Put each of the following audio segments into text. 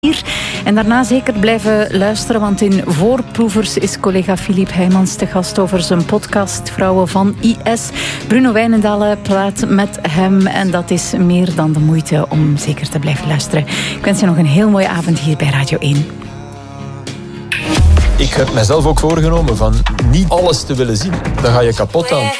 En daarna zeker blijven luisteren, want in Voorproevers is collega Philippe Heijmans te gast over zijn podcast Vrouwen van IS. Bruno Wijnendale praat met hem en dat is meer dan de moeite om zeker te blijven luisteren. Ik wens je nog een heel mooie avond hier bij Radio 1. Ik heb mezelf ook voorgenomen van niet alles te willen zien. Dan ga je kapot aan.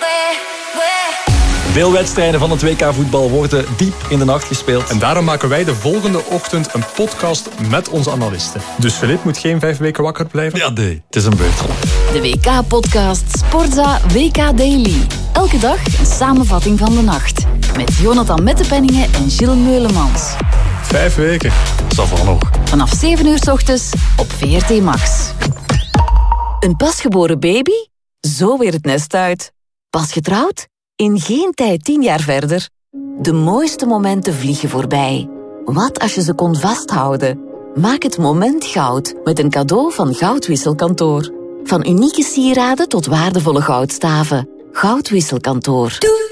Veel wedstrijden van het WK-voetbal worden diep in de nacht gespeeld. En daarom maken wij de volgende ochtend een podcast met onze analisten. Dus Philippe moet geen 5 weken wakker blijven? Ja, nee, het is een beurt. De WK-podcast Sportza WK Daily. Elke dag een samenvatting van de nacht. Met Jonathan Mettepenningen en Gilles Meulemans. 5 weken. Dat van nog. Vanaf 7 uur 's ochtends op VRT Max. Een pasgeboren baby? Zo weer het nest uit. Pas getrouwd? In geen tijd 10 jaar verder. De mooiste momenten vliegen voorbij. Wat als je ze kon vasthouden? Maak het moment goud met een cadeau van Goudwisselkantoor. Van unieke sieraden tot waardevolle goudstaven. Goudwisselkantoor.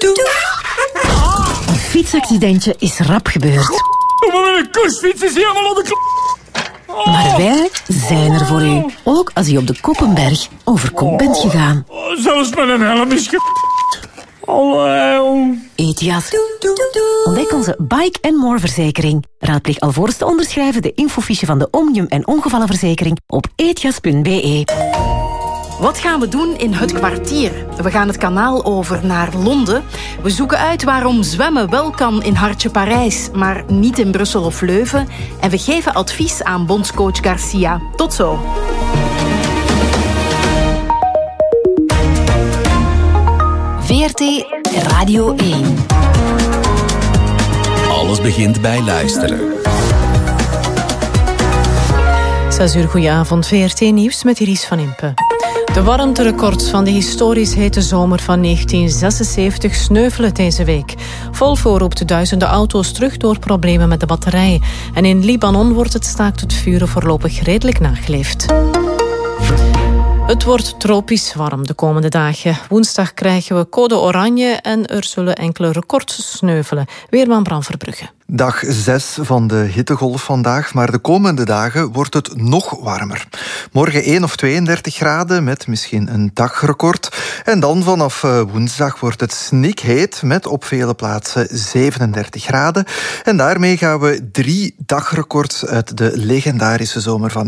Een fietsaccidentje is rap gebeurd. Maar een koersfiets is helemaal op de Maar wij zijn er voor u. Ook als u op de Koppenberg over kop bent gegaan. Zelfs met een helm is Etias. Ontdek onze Bike & More verzekering. Raadpleeg alvorens te onderschrijven de infofiche van de Omnium en ongevallenverzekering op etias.be. Wat gaan we doen in Het Kwartier? We gaan het kanaal over naar Londen. We zoeken uit waarom zwemmen wel kan in hartje Parijs, maar niet in Brussel of Leuven. En we geven advies aan bondscoach Garcia. Tot zo. VRT Radio 1. Alles begint bij luisteren. 6 uur, goedenavond. VRT Nieuws met Iris van Impe. De warmterecords van de historisch hete zomer van 1976 sneuvelen deze week. Volvo roept duizenden auto's terug door problemen met de batterij. En in Libanon wordt het staakt het vuren voorlopig redelijk nageleefd. Het wordt tropisch warm de komende dagen. Woensdag krijgen we code oranje en er zullen enkele records sneuvelen. Weerman Bram Verbrugge. Dag 6 van de hittegolf vandaag, maar de komende dagen wordt het nog warmer. Morgen 1 of 32 graden met misschien een dagrecord. En dan vanaf woensdag wordt het snikheet met op vele plaatsen 37 graden. En daarmee gaan we 3 dagrecords uit de legendarische zomer van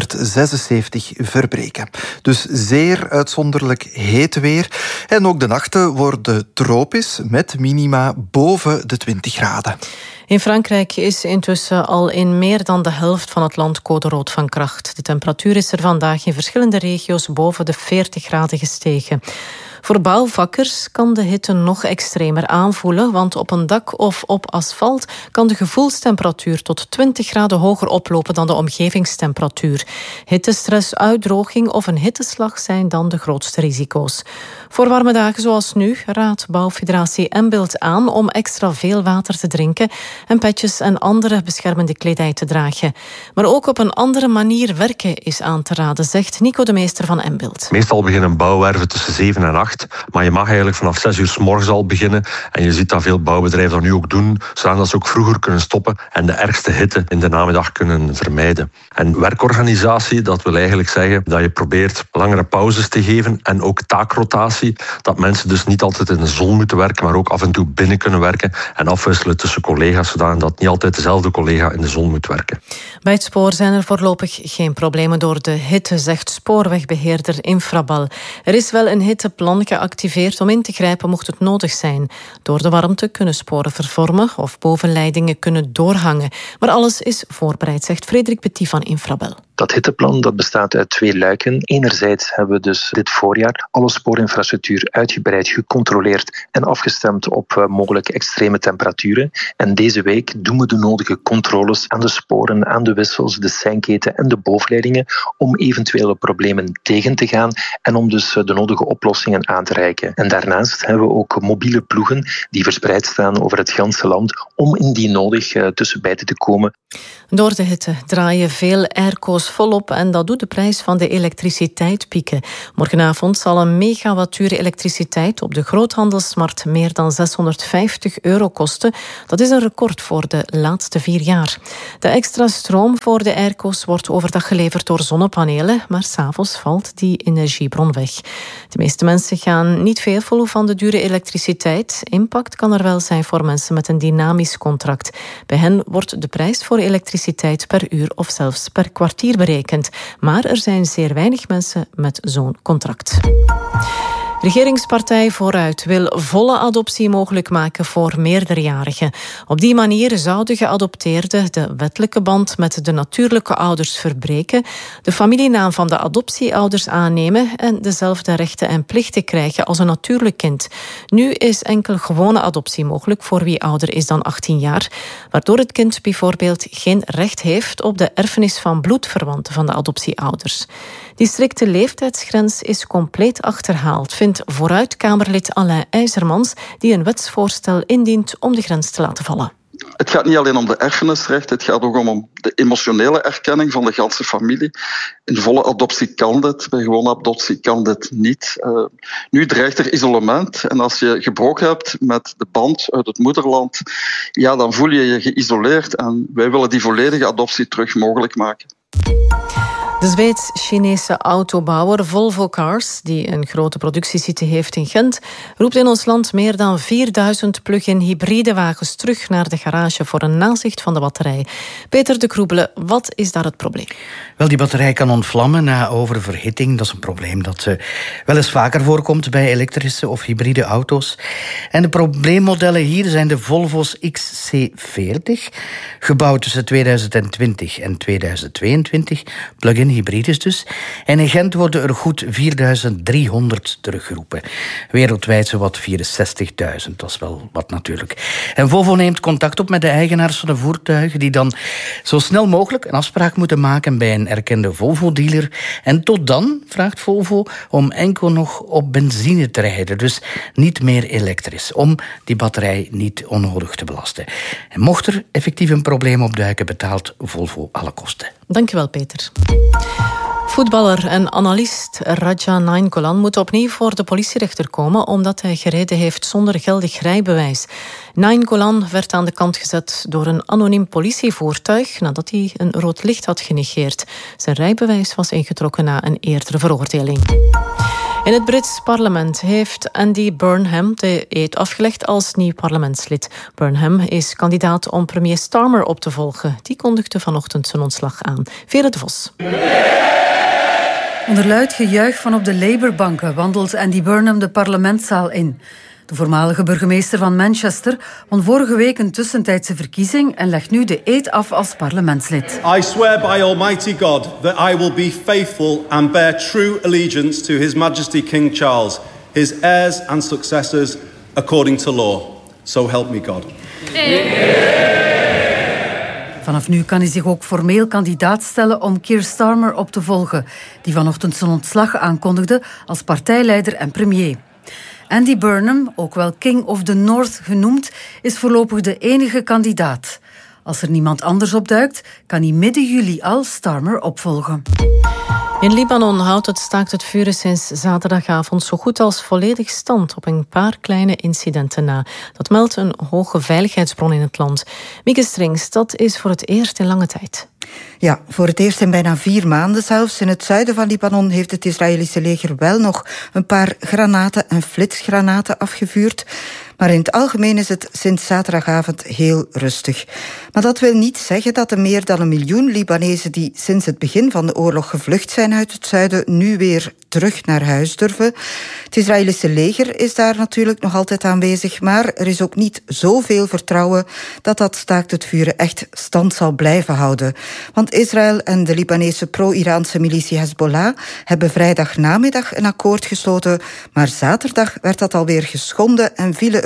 1976 verbreken. Dus zeer uitzonderlijk heet weer. En ook de nachten worden tropisch met minima boven de 20 graden. In Frankrijk is intussen al in meer dan de helft van het land code rood van kracht. De temperatuur is er vandaag in verschillende regio's boven de 40 graden gestegen. Voor bouwvakkers kan de hitte nog extremer aanvoelen, want op een dak of op asfalt kan de gevoelstemperatuur tot 20 graden hoger oplopen dan de omgevingstemperatuur. Hittestress, uitdroging of een hitteslag zijn dan de grootste risico's. Voor warme dagen zoals nu raadt Bouwfederatie Embilt aan om extra veel water te drinken en petjes en andere beschermende kledij te dragen. Maar ook op een andere manier werken is aan te raden, zegt Nico de Meester van Embilt. Meestal beginnen bouwwerven tussen 7 en 8. Maar je mag eigenlijk vanaf 6 uur 's morgens al beginnen. En je ziet dat veel bouwbedrijven dat nu ook doen, zodat ze ook vroeger kunnen stoppen en de ergste hitte in de namiddag kunnen vermijden. En werkorganisatie, dat wil eigenlijk zeggen dat je probeert langere pauzes te geven en ook taakrotatie. Dat mensen dus niet altijd in de zon moeten werken, maar ook af en toe binnen kunnen werken en afwisselen tussen collega's, zodat niet altijd dezelfde collega in de zon moet werken. Bij het spoor zijn er voorlopig geen problemen door de hitte, zegt spoorwegbeheerder Infrabel. Er is wel een hitteplan geactiveerd om in te grijpen mocht het nodig zijn. Door de warmte kunnen sporen vervormen of bovenleidingen kunnen doorhangen. Maar alles is voorbereid, zegt Frederik Petit van Infrabel. Dat hitteplan dat bestaat uit 2 luiken. Enerzijds hebben we dus dit voorjaar alle spoorinfrastructuur uitgebreid gecontroleerd en afgestemd op mogelijke extreme temperaturen. En deze week doen we de nodige controles aan de sporen, aan de wissels, de seinketen en de bovenleidingen om eventuele problemen tegen te gaan en om dus de nodige oplossingen aan te reiken. En daarnaast hebben we ook mobiele ploegen die verspreid staan over het ganse land om indien nodig tussen beiden te komen. Door de hitte draaien veel airco's volop en dat doet de prijs van de elektriciteit pieken. Morgenavond zal een megawattuur elektriciteit op de groothandelsmarkt meer dan €650 kosten. Dat is een record voor de laatste 4 jaar. De extra stroom voor de airco's wordt overdag geleverd door zonnepanelen, maar 's avonds valt die energiebron weg. De meeste mensen gaan niet veel voelen van de dure elektriciteit. Impact kan er wel zijn voor mensen met een dynamisch contract. Bij hen wordt de prijs voor elektriciteit per uur of zelfs per kwartier berekend. Maar er zijn zeer weinig mensen met zo'n contract. Regeringspartij Vooruit wil volle adoptie mogelijk maken voor meerderjarigen. Op die manier zouden geadopteerden de wettelijke band met de natuurlijke ouders verbreken, de familienaam van de adoptieouders aannemen en dezelfde rechten en plichten krijgen als een natuurlijk kind. Nu is enkel gewone adoptie mogelijk voor wie ouder is dan 18 jaar, waardoor het kind bijvoorbeeld geen recht heeft op de erfenis van bloedverwanten van de adoptieouders. Die strikte leeftijdsgrens is compleet achterhaald, vindt Vooruit-Kamerlid Alain IJzermans, die een wetsvoorstel indient om de grens te laten vallen. Het gaat niet alleen om de erfenisrecht, het gaat ook om de emotionele erkenning van de ganse familie. In volle adoptie kan dit, bij gewone adoptie kan dit niet. Nu dreigt er isolement en als je gebroken hebt met de band uit het moederland, ja, dan voel je je geïsoleerd en wij willen die volledige adoptie terug mogelijk maken. De Zweeds-Chinese autobouwer Volvo Cars, die een grote productiesite heeft in Gent, roept in ons land meer dan 4000 plug-in hybride wagens terug naar de garage voor een nazicht van de batterij. Peter de Kroebelen, wat is daar het probleem? Wel, die batterij kan ontvlammen na oververhitting. Dat is een probleem dat wel eens vaker voorkomt bij elektrische of hybride auto's. En de probleemmodellen hier zijn de Volvo's XC40, gebouwd tussen 2020 en 2022, plug-in hybrides dus. En in Gent worden er goed 4300 teruggeroepen. Wereldwijd zowat 64.000, dat is wel wat natuurlijk. En Volvo neemt contact op met de eigenaars van de voertuigen die dan zo snel mogelijk een afspraak moeten maken bij een erkende Volvo-dealer. En tot dan vraagt Volvo om enkel nog op benzine te rijden, dus niet meer elektrisch, om die batterij niet onnodig te belasten. En mocht er effectief een probleem opduiken, betaalt Volvo alle kosten. Dankjewel, Peter. Voetballer en analist Radja Nainggolan moet opnieuw voor de politierechter komen omdat hij gereden heeft zonder geldig rijbewijs. Nainggolan werd aan de kant gezet door een anoniem politievoertuig nadat hij een rood licht had genegeerd. Zijn rijbewijs was ingetrokken na een eerdere veroordeling. In het Brits parlement heeft Andy Burnham de eed afgelegd als nieuw parlementslid. Burnham is kandidaat om premier Starmer op te volgen. Die kondigde vanochtend zijn ontslag aan. Vera de Vos. Onder luid gejuich van op de Labour-banken wandelt Andy Burnham de parlementszaal in. De voormalige burgemeester van Manchester won vorige week een tussentijdse verkiezing en legt nu de eed af als parlementslid. I swear by Almighty God that I will be faithful and bear true allegiance to His Majesty King Charles, his heirs and successors, according to law. So help me God. Vanaf nu kan hij zich ook formeel kandidaat stellen om Keir Starmer op te volgen, die vanochtend zijn ontslag aankondigde als partijleider en premier. Andy Burnham, ook wel King of the North genoemd, is voorlopig de enige kandidaat. Als er niemand anders opduikt, kan hij midden juli al Starmer opvolgen. In Libanon houdt het staakt het vuren sinds zaterdagavond zo goed als volledig stand op een paar kleine incidenten na. Dat meldt een hoge veiligheidsbron in het land. Mieke Strings, dat is voor het eerst in lange tijd. Ja, voor het eerst in bijna 4 maanden zelfs. In het zuiden van Libanon heeft het Israëlische leger wel nog een paar granaten en flitsgranaten afgevuurd. Maar in het algemeen is het sinds zaterdagavond heel rustig. Maar dat wil niet zeggen dat de meer dan 1 miljoen Libanezen die sinds het begin van de oorlog gevlucht zijn uit het zuiden nu weer terug naar huis durven. Het Israëlische leger is daar natuurlijk nog altijd aanwezig, maar er is ook niet zoveel vertrouwen dat dat staakt het vuren echt stand zal blijven houden. Want Israël en de Libanese pro-Iraanse militie Hezbollah hebben vrijdagnamiddag een akkoord gesloten, maar zaterdag werd dat alweer geschonden en vielen er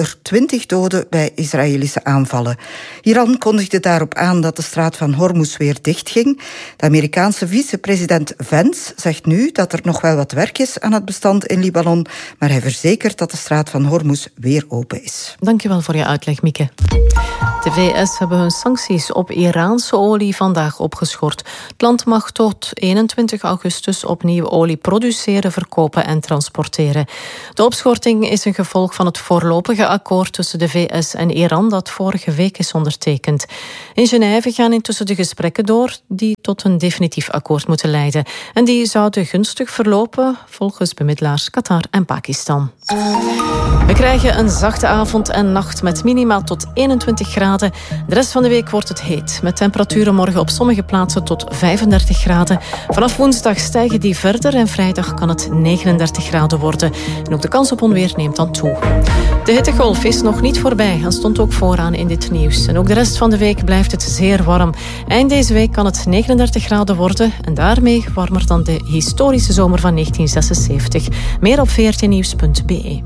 er 20 doden bij Israëlische aanvallen. Iran kondigde daarop aan dat de straat van Hormuz weer dichtging. De Amerikaanse vicepresident Vance zegt nu dat er nog wel wat werk is aan het bestand in Libanon, maar hij verzekert dat de straat van Hormuz weer open is. Dankjewel voor je uitleg, Mieke. De VS hebben hun sancties op Iraanse olie vandaag opgeschort. Het land mag tot 21 augustus opnieuw olie produceren, verkopen en transporteren. De opschorting is een gevolg van het voorlopige akkoord tussen de VS en Iran dat vorige week is ondertekend. In Genève gaan intussen de gesprekken door die tot een definitief akkoord moeten leiden. En die zouden gunstig verlopen volgens bemiddelaars Qatar en Pakistan. We krijgen een zachte avond en nacht met minimaal tot 21 graden. De rest van de week wordt het heet, met temperaturen morgen op sommige plaatsen tot 35 graden. Vanaf woensdag stijgen die verder en vrijdag kan het 39 graden worden. En ook de kans op onweer neemt dan toe. De hittegolf is nog niet voorbij en stond ook vooraan in dit nieuws. En ook de rest van de week blijft het zeer warm. Eind deze week kan het 39 graden worden en daarmee warmer dan de historische zomer van 1976. Meer op vrtnieuws.be.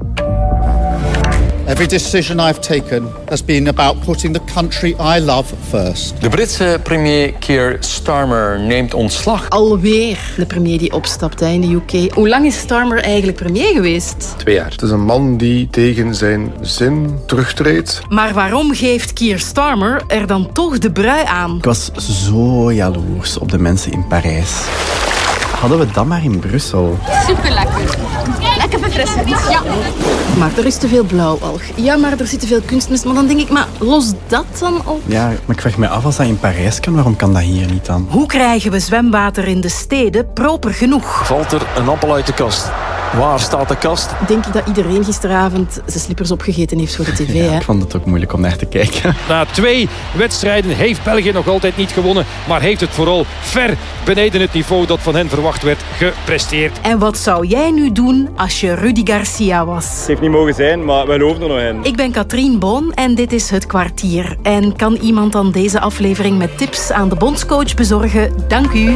Every decision I've taken has been about putting the country I love first. De Britse premier Keir Starmer neemt ontslag. Alweer de premier die opstapt in de UK. Hoe lang is Starmer eigenlijk premier geweest? 2 jaar. Het is een man die tegen zijn zin terugtreedt. Maar waarom geeft Keir Starmer er dan toch de brui aan? Ik was zo jaloers op de mensen in Parijs. Hadden we dat maar in Brussel? Super lekker. Lekker verfrissend. Ja. Maar er is te veel blauwalg. Ja, maar er zit te veel kunstmest. Maar dan denk ik, maar los dat dan op? Ja, maar ik vraag me af, als dat in Parijs kan, waarom kan dat hier niet dan? Hoe krijgen we zwemwater in de steden proper genoeg? Valt er een appel uit de kast? Waar staat de kast? Denk ik dat iedereen gisteravond zijn slippers opgegeten heeft voor de tv. Ja, ik vond het ook moeilijk om naar te kijken. Na 2 wedstrijden heeft België nog altijd niet gewonnen, maar heeft het vooral ver beneden het niveau dat van hen verwacht werd gepresteerd. En wat zou jij nu doen als je Rudy Garcia was? Het heeft niet mogen zijn, maar wij geloven er nog in. Ik ben Katrien Boon en dit is Het Kwartier. En kan iemand dan deze aflevering met tips aan de bondscoach bezorgen? Dank u.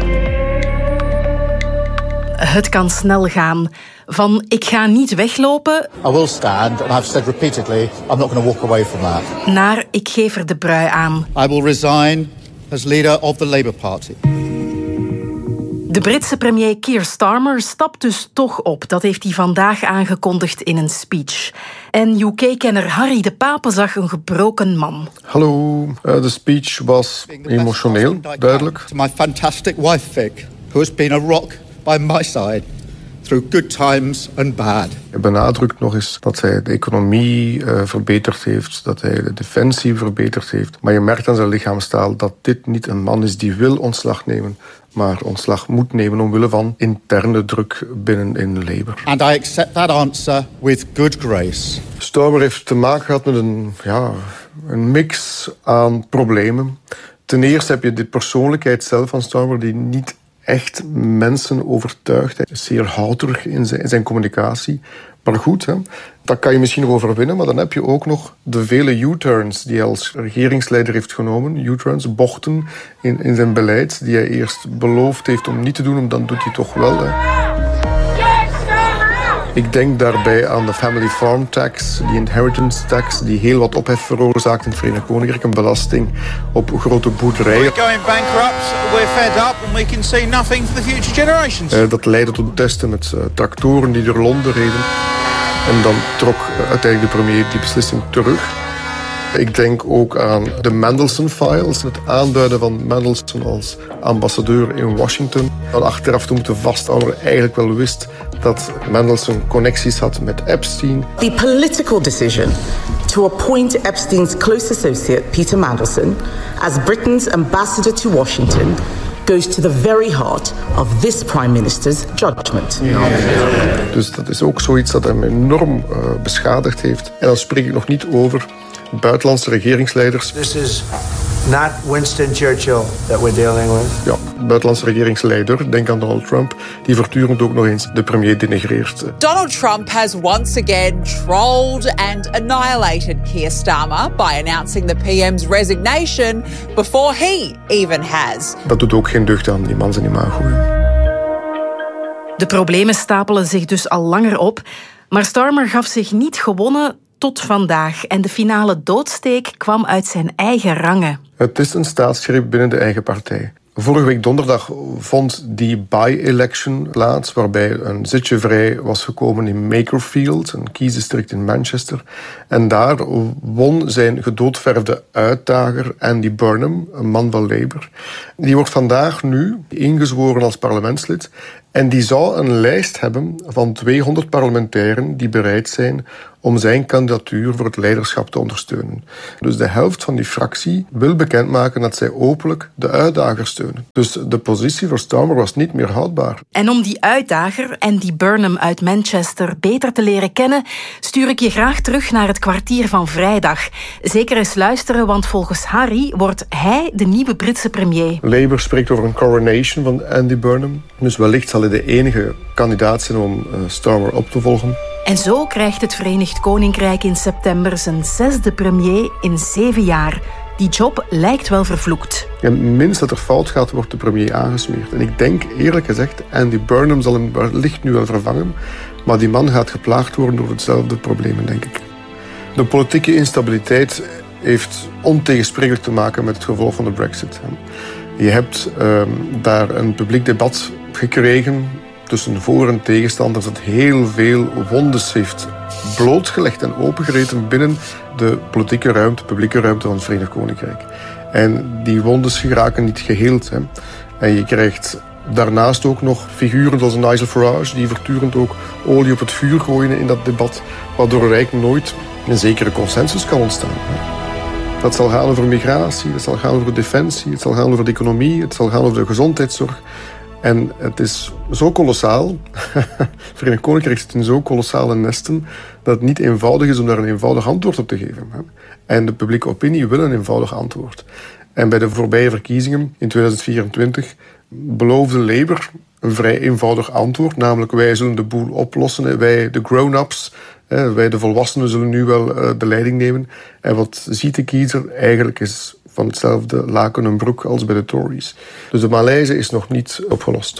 Het kan snel gaan. Van ik ga niet weglopen. I will stand, and I've said repeatedly, I'm not going to walk away from that. Naar ik geef er de brui aan. I will resign as leader of the Labour Party. De Britse premier Keir Starmer stapt dus toch op. Dat heeft hij vandaag aangekondigd in een speech. En UK-kenner Harry de Pape zag een gebroken man. Hallo, de speech was emotioneel, duidelijk. To my fantastic wife Vic, who has been a rock by my side through good times and bad. Hij benadrukt nog eens dat hij de economie verbeterd heeft, dat hij de defensie verbeterd heeft. Maar je merkt aan zijn lichaamstaal dat dit niet een man is die wil ontslag nemen, maar ontslag moet nemen omwille van interne druk binnen in Labour. And I accept that answer with good grace. Starmer heeft te maken gehad met een mix aan problemen. Ten eerste heb je de persoonlijkheid zelf van Starmer die niet echt mensen overtuigt. Hij is zeer houterig in zijn communicatie. Maar goed, dat kan je misschien nog overwinnen. Maar dan heb je ook nog de vele U-turns die hij als regeringsleider heeft genomen. U-turns, bochten in zijn beleid. Die hij eerst beloofd heeft om niet te doen, dan doet hij toch wel. Ik denk daarbij aan de family farm tax, die inheritance tax, die heel wat ophef veroorzaakt in het Verenigd Koninkrijk. Een belasting op grote boerderijen. We're going bankrupt, we're fed up and we can see nothing for the future generations. Dat leidde tot testen met tractoren die door Londen reden. En dan trok uiteindelijk de premier die beslissing terug. Ik denk ook aan de Mendelssohn Files, het aanduiden van Mendelssohn als ambassadeur in Washington. En achteraf toen de vastouder eigenlijk wel wist dat Mendelssohn connecties had met Epstein. The political decision to appoint Epstein's close associate Peter Mandelson as Britain's ambassador to Washington goes to the very heart of this Prime Minister's judgment. Dus dat is ook zoiets dat hem enorm beschadigd heeft. En dan spreek ik nog niet over buitenlandse regeringsleiders. This is not Winston Churchill that we're dealing with. Ja, buitenlandse regeringsleider, denk aan Donald Trump, die voortdurend ook nog eens de premier denigreert. Donald Trump has once again trolled and annihilated Keir Starmer by announcing the PM's resignation before he even has. Dat doet ook geen deugd aan die man zijn imago. De problemen stapelen zich dus al langer op, maar Starmer gaf zich niet gewonnen tot vandaag. En de finale doodsteek kwam uit zijn eigen rangen. Het is een staatsgreep binnen de eigen partij. Vorige week donderdag vond die by-election plaats, waarbij een zitje vrij was gekomen in Makerfield, een kiesdistrict in Manchester. En daar won zijn gedoodverfde uitdager Andy Burnham, een man van Labour. Die wordt vandaag nu ingezworen als parlementslid. En die zou een lijst hebben van 200 parlementairen die bereid zijn om zijn kandidatuur voor het leiderschap te ondersteunen. Dus de helft van die fractie wil bekendmaken dat zij openlijk de uitdager steunen. Dus de positie voor Starmer was niet meer houdbaar. En om die uitdager, Andy Burnham uit Manchester, beter te leren kennen, stuur ik je graag terug naar het kwartier van vrijdag. Zeker eens luisteren, want volgens Harry wordt hij de nieuwe Britse premier. Labour spreekt over een coronation van Andy Burnham. Dus wellicht zal hij de enige kandidaat zijn om Starmer op te volgen. En zo krijgt het Verenigd Koninkrijk in september zijn 6e premier in 7 jaar. Die job lijkt wel vervloekt. En minst dat er fout gaat, wordt de premier aangesmeerd. En ik denk eerlijk gezegd, Andy Burnham zal hem wellicht nu wel vervangen, maar die man gaat geplaagd worden door hetzelfde problemen, denk ik. De politieke instabiliteit heeft ontegensprekelijk te maken met het gevolg van de Brexit. Je hebt daar een publiek debat gekregen tussen voor- en tegenstanders dat heel veel wondes heeft blootgelegd en opengereten binnen de politieke ruimte, publieke ruimte van het Verenigd Koninkrijk. En die wondes geraken niet geheeld. Hè. En je krijgt daarnaast ook nog figuren zoals Nigel Farage, die voortdurend ook olie op het vuur gooien in dat debat, waardoor er eigenlijk nooit een zekere consensus kan ontstaan. Hè. Dat zal gaan over migratie, dat zal gaan over defensie, het zal gaan over de economie, het zal gaan over de gezondheidszorg. En het is zo kolossaal, het Verenigd Koninkrijk zit in zo kolossale nesten, dat het niet eenvoudig is om daar een eenvoudig antwoord op te geven. En de publieke opinie wil een eenvoudig antwoord. En bij de voorbije verkiezingen in 2024 beloofde Labour een vrij eenvoudig antwoord, namelijk wij zullen de boel oplossen, wij de grown-ups, wij de volwassenen zullen nu wel de leiding nemen. En wat ziet de kiezer eigenlijk is van hetzelfde laken en broek als bij de Tories. Dus de malaise is nog niet opgelost.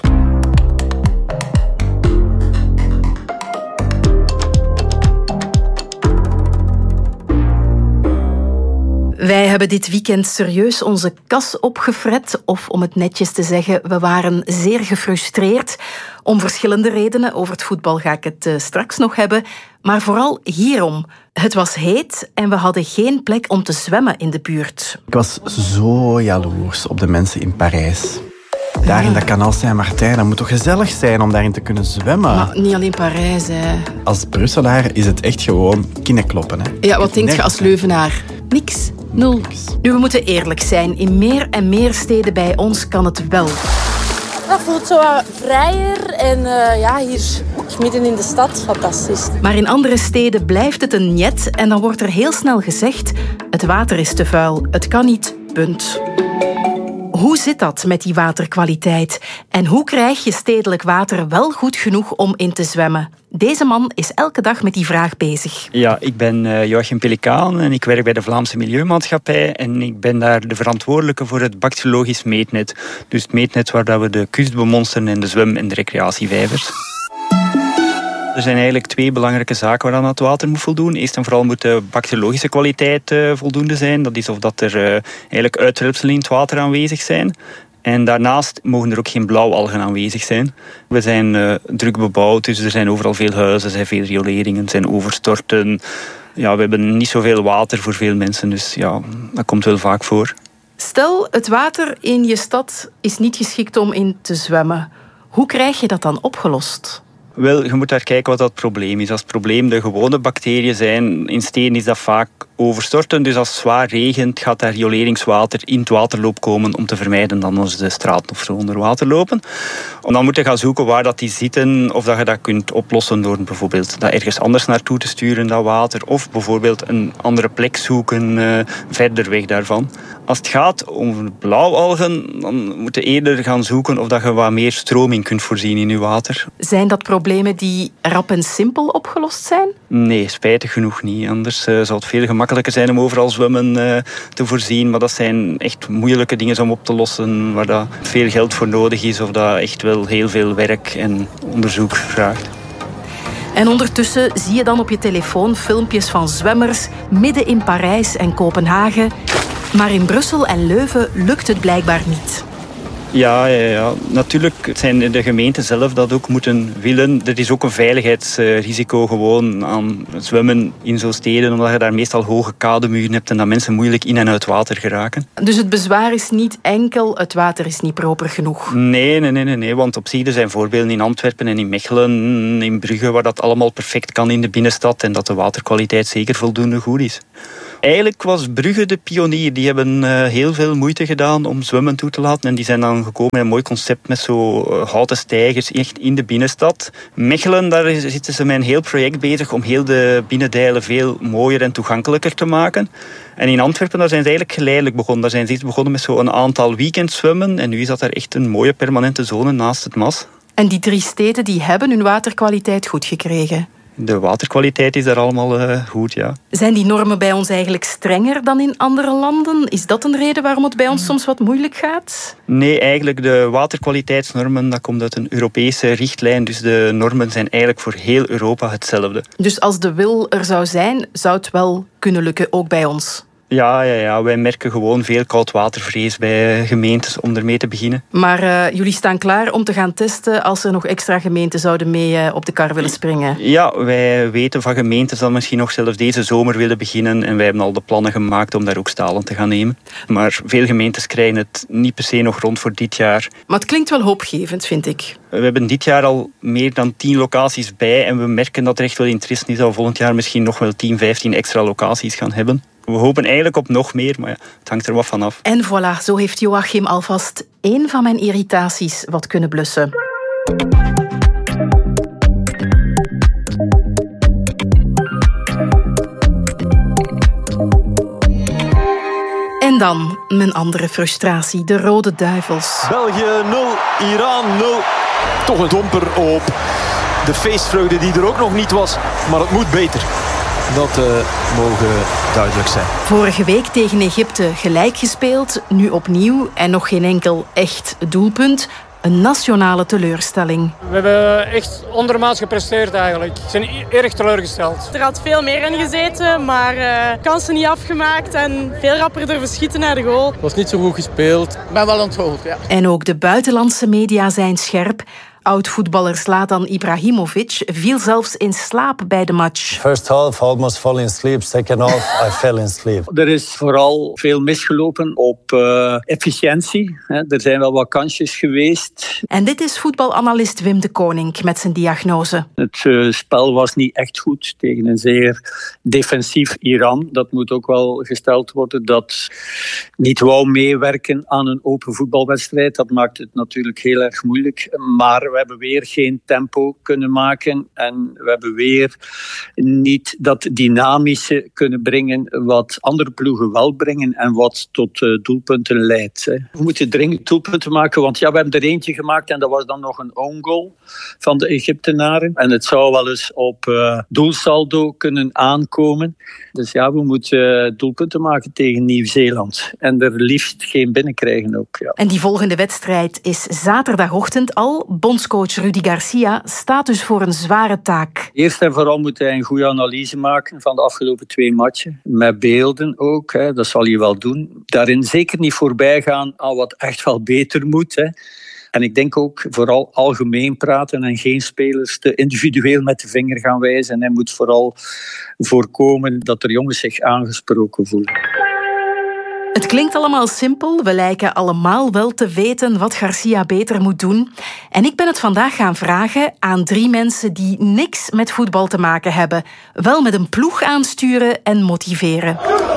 Wij hebben dit weekend serieus onze kas opgefret. Of om het netjes te zeggen, we waren zeer gefrustreerd. Om verschillende redenen. Over het voetbal ga ik het straks nog hebben. Maar vooral hierom. Het was heet en we hadden geen plek om te zwemmen in de buurt. Ik was zo jaloers op de mensen in Parijs. Daar in dat kanaal Saint-Martin, dat moet toch gezellig zijn om daarin te kunnen zwemmen? Maar niet alleen Parijs, hè. Als Brusselaar is het echt gewoon kinnenkloppen, hè. Ja, wat denk je als Leuvenaar? Niks. Nul. Nu, we moeten eerlijk zijn. In meer en meer steden bij ons kan het wel. Dat voelt zo wat vrijer en hier midden in de stad, fantastisch. Maar in andere steden blijft het een niet en dan wordt er heel snel gezegd: het water is te vuil, het kan niet, punt. Hoe zit dat met die waterkwaliteit? En hoe krijg je stedelijk water wel goed genoeg om in te zwemmen? Deze man is elke dag met die vraag bezig. Ja, ik ben Joachim Pelikaan en ik werk bij de Vlaamse Milieumaatschappij en ik ben daar de verantwoordelijke voor het bacteriologisch meetnet. Dus het meetnet waar we de kust bemonsteren en de zwem- en de recreatievijvers. Er zijn eigenlijk 2 belangrijke zaken waaraan het water moet voldoen. Eerst en vooral moet de bacteriologische kwaliteit voldoende zijn. Dat is of dat er eigenlijk uitwerpselen in het water aanwezig zijn. En daarnaast mogen er ook geen blauwalgen aanwezig zijn. We zijn druk bebouwd, dus er zijn overal veel huizen, er zijn veel rioleringen, er zijn overstorten. Ja, we hebben niet zoveel water voor veel mensen, dus ja, dat komt wel vaak voor. Stel, het water in je stad is niet geschikt om in te zwemmen. Hoe krijg je dat dan opgelost? Wel, je moet daar kijken wat dat probleem is. Als het probleem de gewone bacteriën zijn, in steden is dat vaak overstorten. Dus als het zwaar regent, gaat daar rioleringswater in het waterloop komen om te vermijden dat ons de straat of zo onder water lopen. En dan moet je gaan zoeken waar dat die zitten, of dat je dat kunt oplossen door bijvoorbeeld dat ergens anders naartoe te sturen, dat water. Of bijvoorbeeld een andere plek zoeken, verder weg daarvan. Als het gaat om blauwalgen, dan moet je eerder gaan zoeken of dat je wat meer stroming kunt voorzien in je water. Zijn dat problemen die rap en simpel opgelost zijn? Nee, spijtig genoeg niet. Anders zou het veel gemakkelijker zijn om overal zwemmen te voorzien. Maar dat zijn echt moeilijke dingen om op te lossen, waar dat veel geld voor nodig is of dat echt wel heel veel werk en onderzoek vraagt. En ondertussen zie je dan op je telefoon filmpjes van zwemmers midden in Parijs en Kopenhagen. Maar in Brussel en Leuven lukt het blijkbaar niet. Ja. Natuurlijk zijn de gemeenten zelf dat ook moeten willen. Er is ook een veiligheidsrisico gewoon aan zwemmen in zo'n steden, omdat je daar meestal hoge kademuren hebt en dat mensen moeilijk in en uit water geraken. Dus het bezwaar is niet enkel, het water is niet proper genoeg? Nee, want op zich er zijn voorbeelden in Antwerpen en in Mechelen, in Brugge, waar dat allemaal perfect kan in de binnenstad en dat de waterkwaliteit zeker voldoende goed is. Eigenlijk was Brugge de pionier. Die hebben heel veel moeite gedaan om zwemmen toe te laten. En die zijn dan gekomen met een mooi concept met zo houten steigers echt in de binnenstad. Mechelen, daar zitten ze met een heel project bezig om heel de binnendijlen veel mooier en toegankelijker te maken. En in Antwerpen, daar zijn ze eigenlijk geleidelijk begonnen. Daar zijn ze begonnen met zo'n aantal weekendzwemmen. En nu is dat daar echt een mooie permanente zone naast het Maas. En die 3 steden die hebben hun waterkwaliteit goed gekregen? De waterkwaliteit is daar allemaal goed, ja. Zijn die normen bij ons eigenlijk strenger dan in andere landen? Is dat een reden waarom het bij ons soms wat moeilijk gaat? Nee, eigenlijk de waterkwaliteitsnormen, dat komt uit een Europese richtlijn. Dus de normen zijn eigenlijk voor heel Europa hetzelfde. Dus als de wil er zou zijn, zou het wel kunnen lukken, ook bij ons? Ja, wij merken gewoon veel koudwatervrees bij gemeentes om ermee te beginnen. Maar jullie staan klaar om te gaan testen als er nog extra gemeenten zouden mee op de kar willen springen? Ja, wij weten van gemeentes dat misschien nog zelfs deze zomer willen beginnen en wij hebben al de plannen gemaakt om daar ook stalen te gaan nemen. Maar veel gemeentes krijgen het niet per se nog rond voor dit jaar. Maar het klinkt wel hoopgevend, vind ik. We hebben dit jaar al meer dan 10 locaties bij en we merken dat er echt wel interesse is dat we volgend jaar misschien nog wel 10, 15 extra locaties gaan hebben. We hopen eigenlijk op nog meer, maar ja, het hangt er wat van af. En voilà, zo heeft Joachim alvast 1 van mijn irritaties wat kunnen blussen. En dan mijn andere frustratie, de Rode Duivels. België 0, Iran 0. Toch een domper op de feestvreugde die er ook nog niet was, maar het moet beter. Dat mogen duidelijk zijn. Vorige week tegen Egypte gelijk gespeeld, nu opnieuw en nog geen enkel echt doelpunt. Een nationale teleurstelling. We hebben echt ondermaats gepresteerd eigenlijk. We zijn erg teleurgesteld. Er had veel meer in gezeten, maar kansen niet afgemaakt en veel rapper durven schieten naar de goal. Het was niet zo goed gespeeld. Ik ben wel ontroerd, ja. En ook de buitenlandse media zijn scherp. Oud-voetballer Zlatan Ibrahimovic viel zelfs in slaap bij de match. First half, almost fall in sleep. Second half, I fell in sleep. Er is vooral veel misgelopen op efficiëntie. Er zijn wel wat kansjes geweest. En dit is voetbalanalist Wim de Koning met zijn diagnose. Het spel was niet echt goed tegen een zeer defensief Iran. Dat moet ook wel gesteld worden. Dat niet wou meewerken aan een open voetbalwedstrijd. Dat maakt het natuurlijk heel erg moeilijk. Maar we hebben weer geen tempo kunnen maken en we hebben weer niet dat dynamische kunnen brengen wat andere ploegen wel brengen en wat tot doelpunten leidt. We moeten dringend doelpunten maken, want we hebben er eentje gemaakt en dat was dan nog een own goal van de Egyptenaren. En het zou wel eens op doelsaldo kunnen aankomen. Dus ja, we moeten doelpunten maken tegen Nieuw-Zeeland. En er liefst geen binnenkrijgen ook. Ja. En die volgende wedstrijd is zaterdagochtend al. Bondscoach Rudi Garcia staat dus voor een zware taak. Eerst en vooral moet hij een goede analyse maken van de afgelopen 2 matchen. Met beelden ook, dat zal hij wel doen. Daarin zeker niet voorbij gaan aan wat echt wel beter moet. En ik denk ook vooral algemeen praten en geen spelers te individueel met de vinger gaan wijzen. En hij moet vooral voorkomen dat er jongens zich aangesproken voelen. Het klinkt allemaal simpel. We lijken allemaal wel te weten wat Garcia beter moet doen. En ik ben het vandaag gaan vragen aan 3 mensen die niks met voetbal te maken hebben. Wel met een ploeg aansturen en motiveren.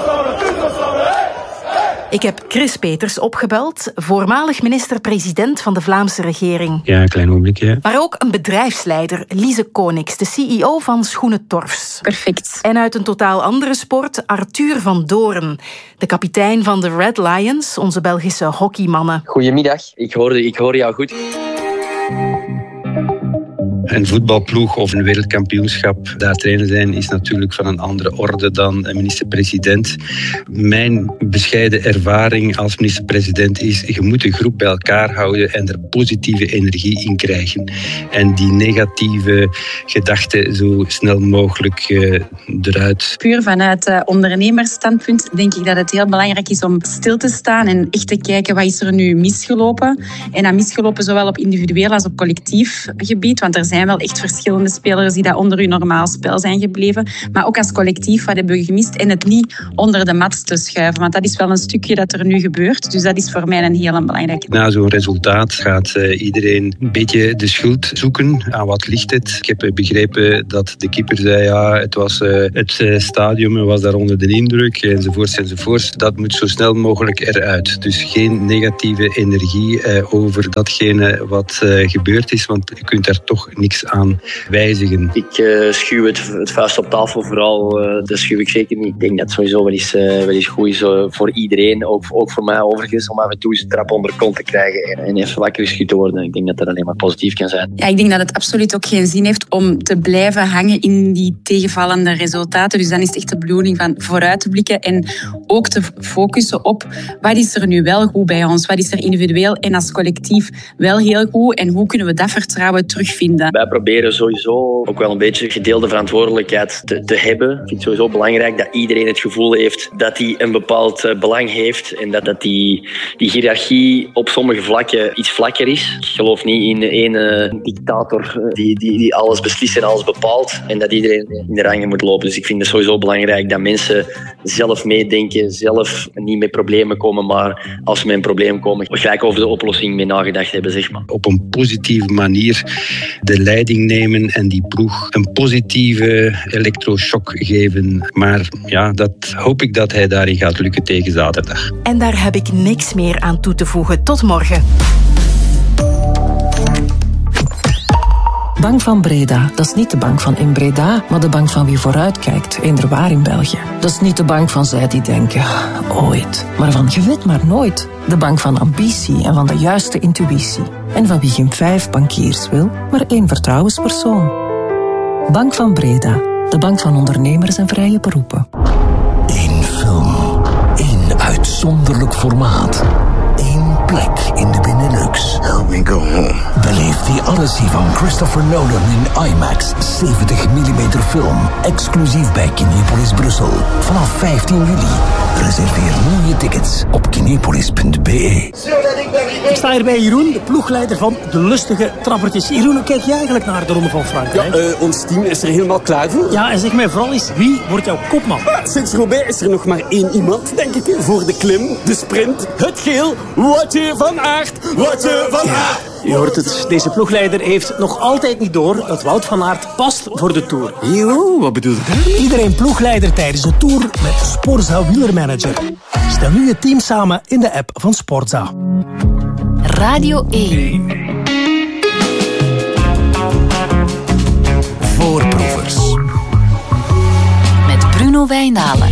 Ik heb Chris Peters opgebeld, voormalig minister-president van de Vlaamse regering. Ja, een klein ogenblikje. Maar ook een bedrijfsleider, Lise Konix, de CEO van Schoenen Torfs. Perfect. En uit een totaal andere sport, Arthur van Doorn, de kapitein van de Red Lions, onze Belgische hockeymannen. Goedemiddag, ik hoorde jou goed. Een voetbalploeg of een wereldkampioenschap, daar trainer zijn is natuurlijk van een andere orde dan een minister-president. Mijn bescheiden ervaring als minister-president is, je moet de groep bij elkaar houden en er positieve energie in krijgen. En die negatieve gedachten zo snel mogelijk eruit. Puur vanuit ondernemersstandpunt denk ik dat het heel belangrijk is om stil te staan en echt te kijken wat is er nu misgelopen. En dat misgelopen zowel op individueel als op collectief gebied, want er zijn wel echt verschillende spelers die daar onder hun normaal spel zijn gebleven. Maar ook als collectief, wat hebben we gemist? En het niet onder de mat te schuiven, want dat is wel een stukje dat er nu gebeurt. Dus dat is voor mij een heel belangrijke. Na zo'n resultaat gaat iedereen een beetje de schuld zoeken. Aan wat ligt het? Ik heb begrepen dat de keeper zei, ja, het was het stadium was daar onder de indruk, enzovoorts. Dat moet zo snel mogelijk eruit. Dus geen negatieve energie over datgene wat gebeurd is, want je kunt daar toch niks aan wijzigen. Ik schuw het vuist op tafel vooral, dat schuw ik zeker niet. Ik denk dat het sowieso wel eens goed is voor iedereen, ook voor mij overigens, om af en toe eens de trap onder de kont te krijgen en even wakker geschud te worden. Ik denk dat dat alleen maar positief kan zijn. Ja, ik denk dat het absoluut ook geen zin heeft om te blijven hangen in die tegenvallende resultaten. Dus dan is het echt de bedoeling van vooruit te blikken en ook te focussen op wat is er nu wel goed bij ons, wat is er individueel en als collectief wel heel goed en hoe kunnen we dat vertrouwen terugvinden. Wij proberen sowieso ook wel een beetje gedeelde verantwoordelijkheid te hebben. Ik vind het sowieso belangrijk dat iedereen het gevoel heeft dat hij een bepaald belang heeft en dat die hiërarchie op sommige vlakken iets vlakker is. Ik geloof niet in één dictator die alles beslist en alles bepaalt en dat iedereen in de rangen moet lopen. Dus ik vind het sowieso belangrijk dat mensen zelf meedenken, zelf niet met problemen komen, maar als ze met een probleem komen, gelijk over de oplossing mee nagedacht hebben, zeg maar. Op een positieve manier de leiding nemen en die ploeg een positieve elektroshock geven. Maar ja, dat hoop ik dat hij daarin gaat lukken tegen zaterdag. En daar heb ik niks meer aan toe te voegen. Tot morgen. Bank van Breda, dat is niet de bank van in Breda, maar de bank van wie vooruitkijkt, eenderwaar in België. Dat is niet de bank van zij die denken, ooit, maar van je weet maar nooit. De bank van ambitie en van de juiste intuïtie. En van wie geen 5 bankiers wil, maar 1 vertrouwenspersoon. Bank van Breda, de bank van ondernemers en vrije beroepen. 1 film, 1 uitzonderlijk formaat. 1 plek in de Benelux. Help me go home. Beleef die Odyssey van Christopher Nolan in IMAX 70mm film. Exclusief bij Kinepolis Brussel. Vanaf 15 juli. Reserveer nu je tickets op kinepolis.be. Ik sta hier bij Jeroen, de ploegleider van de lustige trappertjes. Jeroen, hoe kijk jij eigenlijk naar de Ronde van Frankrijk? Ja, ons team is er helemaal klaar voor. Ja, en zeg mij vooral eens, wie wordt jouw kopman? Sinds Roubaix is er nog maar 1 iemand, denk ik, voor de klim, de sprint, het geel. Woutje van Aert, Woutje van Aert. Je hoort het, deze ploegleider heeft nog altijd niet door dat Wout van Aert past voor de Tour. Jo, wat bedoel je? Iedereen ploegleider tijdens de Tour met Sporza Wielermanager. Stel nu je team samen in de app van Sporza. Radio 1. Voorproevers. Met Bruno Wijnalen.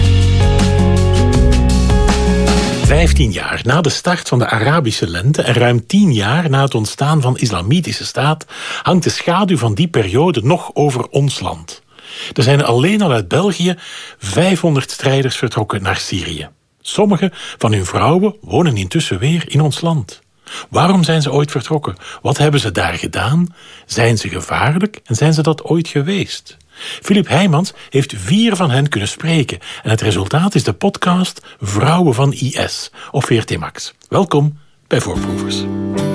15 jaar na de start van de Arabische lente en ruim 10 jaar na het ontstaan van Islamitische Staat hangt de schaduw van die periode nog over ons land. Er zijn alleen al uit België 500 strijders vertrokken naar Syrië. Sommige van hun vrouwen wonen intussen weer in ons land. Waarom zijn ze ooit vertrokken? Wat hebben ze daar gedaan? Zijn ze gevaarlijk en zijn ze dat ooit geweest? Philippe Heijmans heeft 4 van hen kunnen spreken en het resultaat is de podcast Vrouwen van IS op VRT Max. Welkom bij Voorproevers.